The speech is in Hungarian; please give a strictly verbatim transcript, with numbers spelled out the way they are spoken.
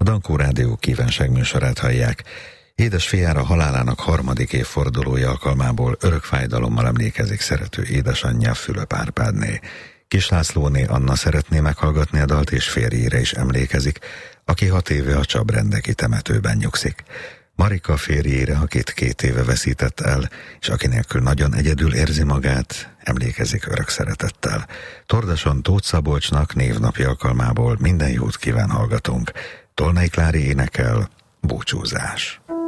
Dankó Rádió kívánságműsorát hallják. Édesfiára halálának harmadik évfordulója alkalmából örök fájdalommal emlékezik szerető édesanyja Fülöp Árpádné. Kis Lászlóné Anna szeretné meghallgatni a dalt, és férjére is emlékezik, aki hat éve a Csabrendeki temetőben nyugszik. Marika férjére, akit két éve veszített el, és aki nélkül nagyon egyedül érzi magát, emlékezik örök szeretettel. Tordason Tóth Szabolcsnak névnapja alkalmából minden jót kíván hallgatunk. Tolnai Klári énekel, Búcsúzás.